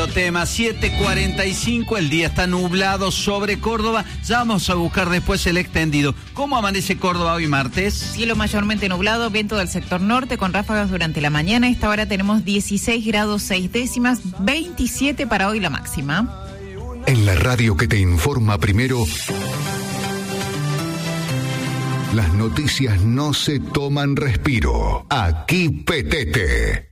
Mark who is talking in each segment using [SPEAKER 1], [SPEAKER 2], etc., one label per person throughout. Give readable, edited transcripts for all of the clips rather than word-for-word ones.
[SPEAKER 1] tema, 7:45, el día está nublado sobre Córdoba. Ya vamos a buscar después el extendido. ¿Cómo amanece Córdoba hoy martes?
[SPEAKER 2] Cielo mayormente nublado, viento del sector norte con ráfagas durante la mañana. A esta hora tenemos 16 grados 6 décimas, 27 para hoy la máxima.
[SPEAKER 3] En la radio que te informa primero, las noticias no se toman respiro. Aquí Petete.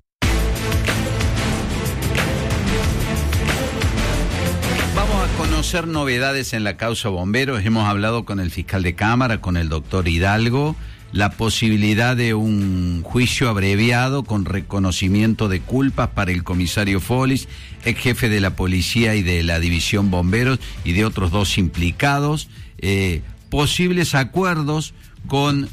[SPEAKER 1] Vamos a conocer novedades en la causa bomberos. Hemos hablado con el fiscal de Cámara, con el doctor Hidalgo, la posibilidad de un juicio abreviado con reconocimiento de culpas para el comisario Follis, ex jefe de la policía y de la división bomberos, y de otros dos implicados, posibles acuerdos con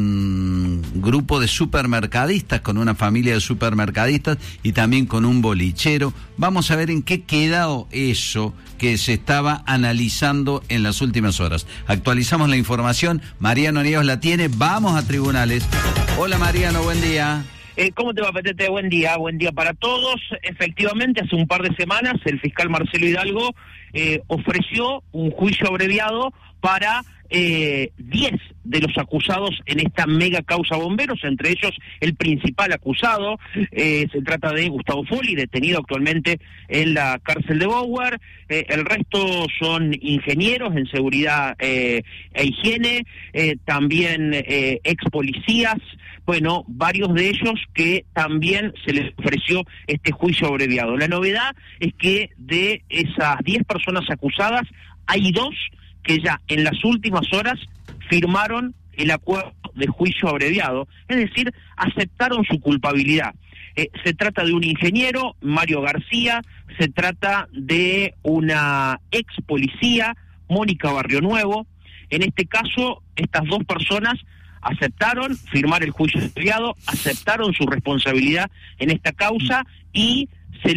[SPEAKER 1] un grupo de supermercadistas, con una familia de supermercadistas y también con un bolichero. Vamos a ver en qué quedó eso que se estaba analizando en las últimas horas. Actualizamos la información, Mariano Nieves la tiene, vamos a tribunales. Hola Mariano, buen día.
[SPEAKER 4] ¿Cómo te va, Petete? Buen día para todos. Efectivamente, hace un par de semanas el fiscal Marcelo Hidalgo ofreció un juicio abreviado para 10 de los acusados en esta mega causa bomberos, entre ellos el principal acusado. Se trata de Gustavo Folli, detenido actualmente en la cárcel de Bower. El resto son ingenieros en seguridad e higiene, también ex policías. Bueno, varios de ellos que también se les ofreció este juicio abreviado. La novedad es que de esas 10 personas acusadas, hay 2 que ya en las últimas horas firmaron el acuerdo de juicio abreviado, es decir, aceptaron su culpabilidad. Se trata de un ingeniero, Mario García, se trata de una ex policía, Mónica Barrio Nuevo. En este caso, estas 2 personas aceptaron firmar el juicio abreviado, aceptaron su responsabilidad en esta causa y se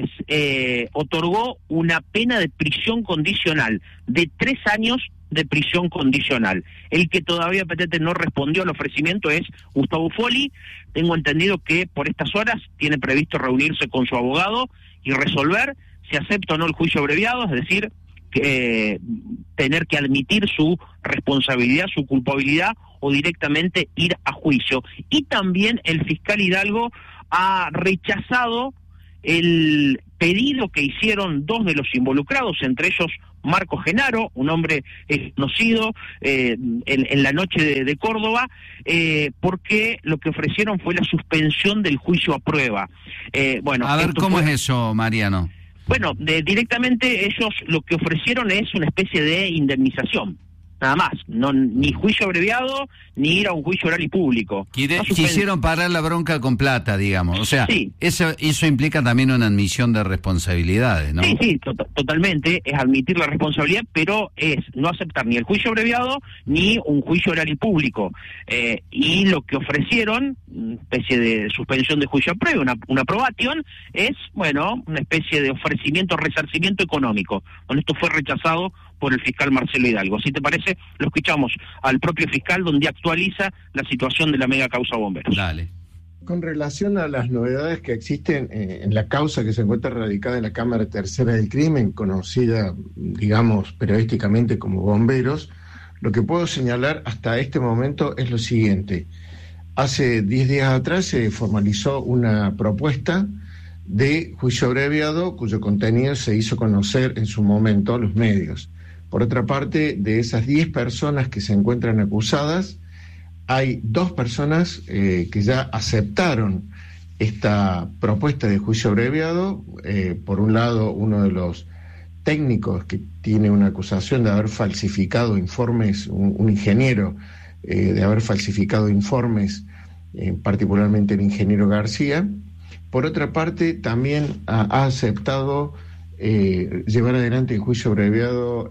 [SPEAKER 4] les otorgó una pena de prisión condicional de 3 años de prisión condicional. El que todavía, Petete, no respondió al ofrecimiento es Gustavo Folli. Tengo entendido que por estas horas tiene previsto reunirse con su abogado y resolver si acepta o no el juicio abreviado, es decir, tener que admitir su responsabilidad, su culpabilidad, o directamente ir a juicio. Y también el fiscal Hidalgo ha rechazado el pedido que hicieron 2 de los involucrados, entre ellos Marco Genaro, un hombre conocido en la noche de Córdoba, porque lo que ofrecieron fue la suspensión del juicio a prueba. Bueno,
[SPEAKER 1] a ver, ¿cómo es eso, Mariano?
[SPEAKER 4] Bueno, directamente ellos lo que ofrecieron es una especie de indemnización. Nada más, no, ni juicio abreviado, ni ir a un juicio oral y público.
[SPEAKER 1] Quisieron parar la bronca con plata, digamos. O sea, sí. Eso implica también una admisión de responsabilidades, ¿no?
[SPEAKER 4] Sí, totalmente, es admitir la responsabilidad, pero es no aceptar ni el juicio abreviado, ni un juicio oral y público. Y lo que ofrecieron, una especie de suspensión de juicio a prueba, una probation, es, bueno, una especie de ofrecimiento, resarcimiento económico. Bueno, esto fue rechazado por el fiscal Marcelo Hidalgo. Si te parece, lo escuchamos al propio fiscal, donde actualiza la situación de la mega causa bomberos.
[SPEAKER 1] Dale.
[SPEAKER 5] Con relación a las novedades que existen en la causa que se encuentra radicada en la Cámara Tercera del Crimen, conocida, digamos, periodísticamente como Bomberos, lo que puedo señalar hasta este momento es lo siguiente. Hace 10 días atrás se formalizó una propuesta de juicio abreviado cuyo contenido se hizo conocer en su momento a los medios. Por otra parte, de esas 10 personas que se encuentran acusadas, hay 2 personas que ya aceptaron esta propuesta de juicio abreviado. Por un lado, uno de los técnicos que tiene una acusación de haber falsificado informes, un ingeniero, de haber falsificado informes, particularmente el ingeniero García. Por otra parte, también ha aceptado llevar adelante el juicio abreviado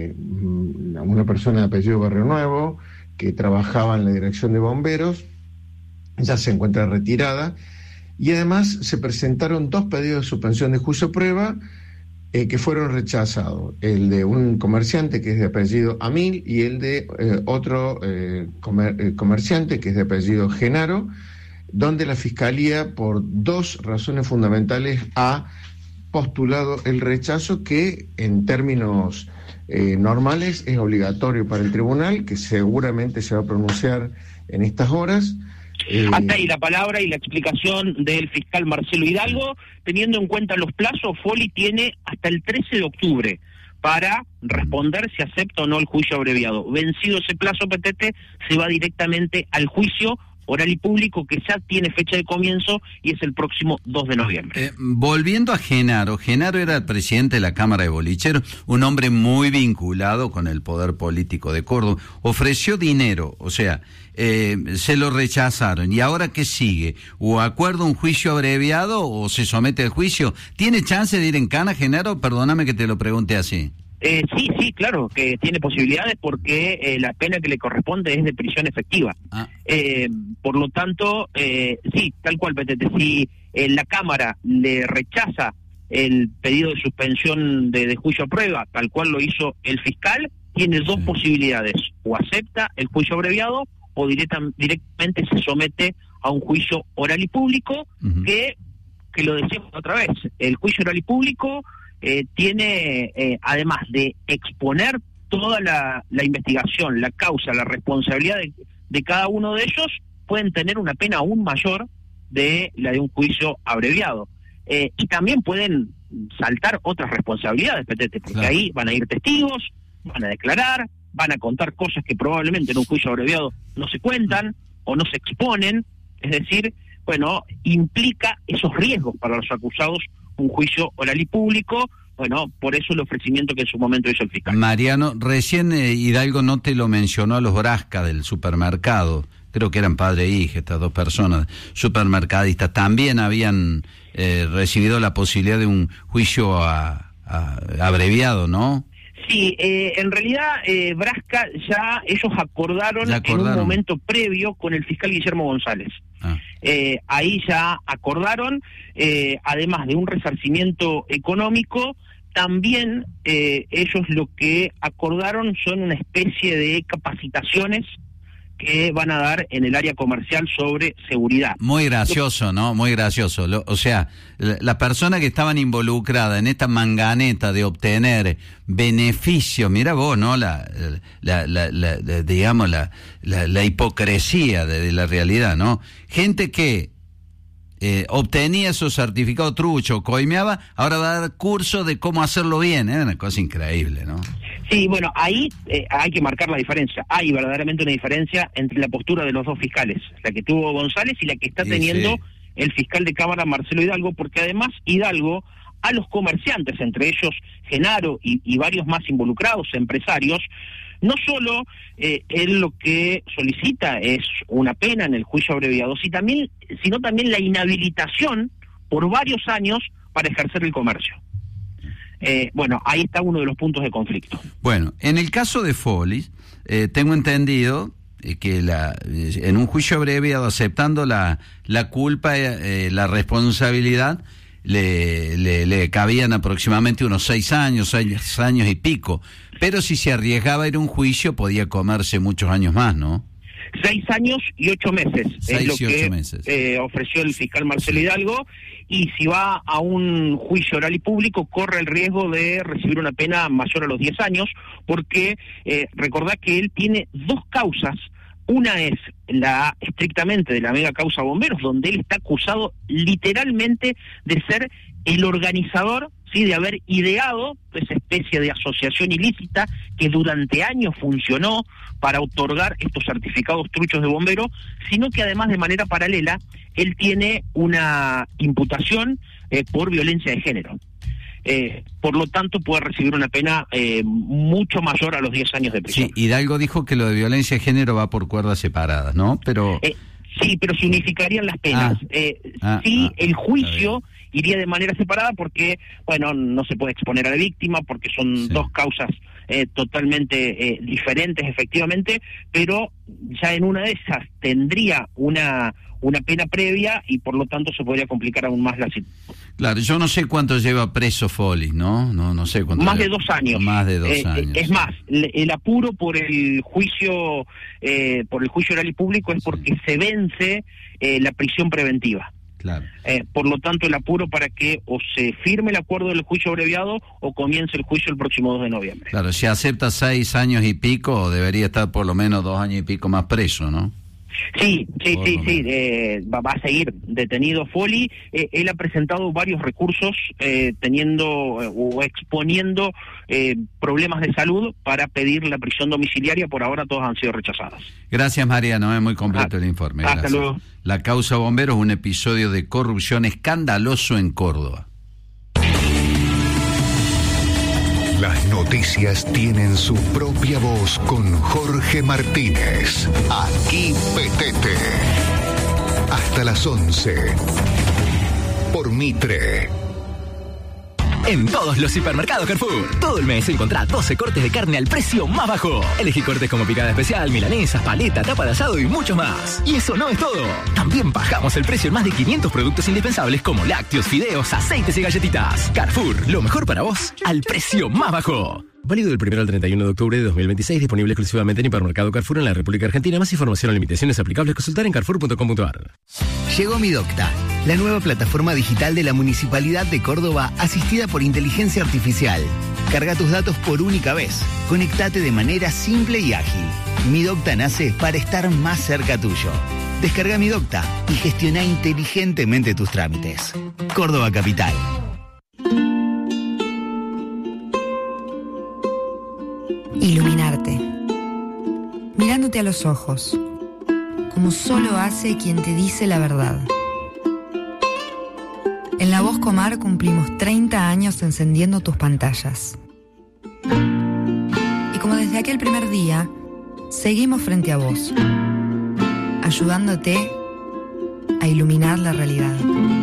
[SPEAKER 5] una persona de apellido Barrio Nuevo, que trabajaba en la dirección de bomberos, ya se encuentra retirada, y además se presentaron 2 pedidos de suspensión de juicio a prueba que fueron rechazados, el de un comerciante que es de apellido Amil y el de otro comerciante que es de apellido Genaro, donde la Fiscalía, por 2 razones fundamentales, ha postulado el rechazo, que en términos normales es obligatorio para el tribunal, que seguramente se va a pronunciar en estas horas.
[SPEAKER 4] Hasta ahí la palabra y la explicación del fiscal Marcelo Hidalgo. Teniendo en cuenta los plazos, Foli tiene hasta el 13 de octubre para responder si acepta o no el juicio abreviado. Vencido ese plazo, Petete, se va directamente al juicio oral y público, que ya tiene fecha de comienzo y es el próximo 2 de noviembre.
[SPEAKER 1] Volviendo a Genaro era el presidente de la Cámara de Bolicheros, un hombre muy vinculado con el poder político de Córdoba. Ofreció dinero, o sea, se lo rechazaron. ¿Y ahora qué sigue? ¿O acuerda un juicio abreviado o se somete al juicio? ¿Tiene chance de ir en cana, Genaro? Perdóname que te lo pregunte así.
[SPEAKER 4] Sí, claro, que tiene posibilidades porque la pena que le corresponde es de prisión efectiva. Por lo tanto, sí, tal cual, Petete, si la Cámara le rechaza el pedido de suspensión de juicio a prueba, tal cual lo hizo el fiscal, tiene dos posibilidades: o acepta el juicio abreviado o directamente se somete a un juicio oral y público, que lo decíamos otra vez, el juicio oral y público tiene, además de exponer toda la investigación, la causa, la responsabilidad de cada uno de ellos, pueden tener una pena aún mayor de la de un juicio abreviado. Y también pueden saltar otras responsabilidades, Petete, porque claro, ahí van a ir testigos, van a declarar, van a contar cosas que probablemente en un juicio abreviado no se cuentan o no se exponen. Es decir, bueno, implica esos riesgos para los acusados un juicio oral y público. Bueno, por eso el ofrecimiento que en su momento hizo el fiscal.
[SPEAKER 1] Mariano, recién Hidalgo no te lo mencionó a los Brasca del supermercado. Creo que eran padre e hija, estas dos personas supermercadistas. También habían recibido la posibilidad de un juicio abreviado, ¿no?
[SPEAKER 4] Sí, en realidad Brasca ellos acordaron en un momento previo con el fiscal Guillermo González. Ahí ya acordaron, además de un resarcimiento económico, también ellos lo que acordaron son una especie de capacitaciones que van a dar en el área comercial sobre seguridad. Muy gracioso,
[SPEAKER 1] ¿no? Muy gracioso. O sea, la persona que estaban involucrada en esta manganeta de obtener beneficios, mira vos, ¿no? Digamos, la hipocresía de la realidad, ¿no? Gente que obtenía esos certificados truchos, coimeaba, ahora va a dar cursos de cómo hacerlo bien. Es una cosa increíble, ¿no?
[SPEAKER 4] Sí, bueno, ahí hay que marcar la diferencia. Hay verdaderamente una diferencia entre la postura de los dos fiscales, la que tuvo González y la que está teniendo el fiscal de Cámara, Marcelo Hidalgo, porque además Hidalgo a los comerciantes, entre ellos Genaro y varios más involucrados, empresarios, no solo él lo que solicita es una pena en el juicio abreviado, sino también la inhabilitación por varios años para ejercer el comercio. Bueno, ahí está uno de los puntos de conflicto.
[SPEAKER 1] Bueno, en el caso de Foli, tengo entendido que en un juicio abreviado, aceptando la culpa, la responsabilidad, le cabían aproximadamente unos 6 años y pico. Pero si se arriesgaba a ir a un juicio, podía comerse muchos años más, ¿no?
[SPEAKER 4] 6 años y 8 meses es lo que ofreció el fiscal Marcelo Hidalgo, y si va a un juicio oral y público corre el riesgo de recibir una pena mayor a los 10 años, porque recordá que él tiene 2 causas. Una es estrictamente de la mega causa Bomberos, donde él está acusado literalmente de ser el organizador, ¿sí?, de haber ideado esa especie de asociación ilícita que durante años funcionó para otorgar estos certificados truchos de bombero, sino que además de manera paralela él tiene una imputación por violencia de género. Por lo tanto puede recibir una pena mucho mayor a los 10 años de prisión.
[SPEAKER 1] Sí, Hidalgo dijo que lo de violencia de género va por cuerdas separadas, ¿no? Pero
[SPEAKER 4] sí, pero se unificarían las penas. El juicio iría de manera separada porque, bueno, no se puede exponer a la víctima porque son 2 causas totalmente diferentes, efectivamente, pero ya en una de esas tendría una pena previa y por lo tanto se podría complicar aún más la situación.
[SPEAKER 1] Claro, yo no sé cuánto lleva preso Foli, ¿no? No sé cuánto.
[SPEAKER 4] Más de 2 años.
[SPEAKER 1] Más de 2 años.
[SPEAKER 4] Es más, el apuro por el juicio oral y público es porque se vence la prisión preventiva.
[SPEAKER 1] Claro.
[SPEAKER 4] Por lo tanto, el apuro para que o se firme el acuerdo del juicio abreviado o comience el juicio el próximo 2 de noviembre.
[SPEAKER 1] Claro, si acepta 6 años y pico, debería estar por lo menos 2 años y pico más preso, ¿no?
[SPEAKER 4] Sí, va a seguir detenido Foli. Él ha presentado varios recursos teniendo o exponiendo problemas de salud para pedir la prisión domiciliaria. Por ahora todas han sido rechazadas.
[SPEAKER 1] Gracias, Mariano, es muy completo el informe.
[SPEAKER 4] Hasta
[SPEAKER 1] Gracias.
[SPEAKER 4] luego.
[SPEAKER 1] La causa Bomberos, un episodio de corrupción escandaloso en Córdoba.
[SPEAKER 3] Las noticias tienen su propia voz con Jorge Martínez. Aquí Petete. Hasta las 11. Por Mitre.
[SPEAKER 6] En todos los hipermercados Carrefour, todo el mes encontrá 12 cortes de carne al precio más bajo. Elegí cortes como picada especial, milanesas, paleta, tapa de asado y mucho más. Y eso no es todo. También bajamos el precio en más de 500 productos indispensables como lácteos, fideos, aceites y galletitas. Carrefour, lo mejor para vos, al precio más bajo. Válido del 1 al 31 de octubre de 2026, disponible exclusivamente en Hipermercado Carrefour en la República Argentina. Más información o limitaciones aplicables, consultar en carrefour.com.ar.
[SPEAKER 7] Llegó Mi Docta, la nueva plataforma digital de la Municipalidad de Córdoba, asistida por inteligencia artificial. Carga tus datos por única vez. Conectate de manera simple y ágil. Mi Docta nace para estar más cerca tuyo. Descarga Mi Docta y gestiona inteligentemente tus trámites. Córdoba Capital.
[SPEAKER 8] Iluminarte. Mirándote a los ojos, como solo hace quien te dice la verdad. En La Voz Comar cumplimos 30 años encendiendo tus pantallas. Y como desde aquel primer día, seguimos frente a vos, ayudándote a iluminar la realidad.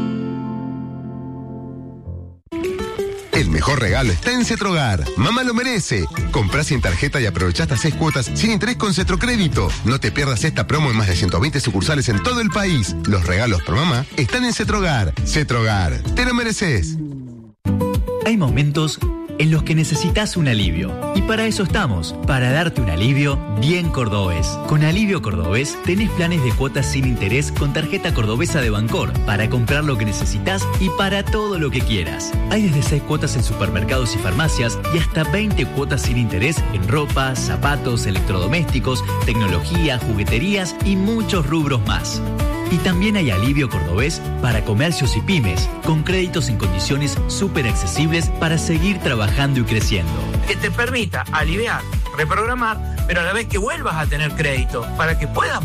[SPEAKER 9] El mejor regalo está en Cetrogar. Mamá lo merece. Comprá sin tarjeta y aprovechá hasta 6 cuotas sin interés con Cetrocrédito. No te pierdas esta promo en más de 120 sucursales en todo el país. Los regalos por mamá están en Cetrogar. Cetrogar, te lo mereces.
[SPEAKER 10] Hay momentos en los que necesitas un alivio. Y para eso estamos, para darte un alivio bien cordobés. Con Alivio Cordobés tenés planes de cuotas sin interés con tarjeta cordobesa de Bancor para comprar lo que necesitas y para todo lo que quieras. Hay desde 6 cuotas en supermercados y farmacias y hasta 20 cuotas sin interés en ropa, zapatos, electrodomésticos, tecnología, jugueterías y muchos rubros más. Y también hay Alivio Cordobés para comercios y pymes, con créditos en condiciones súper accesibles para seguir trabajando y creciendo.
[SPEAKER 11] Que te permita aliviar, reprogramar, pero a la vez que vuelvas a tener crédito para que puedas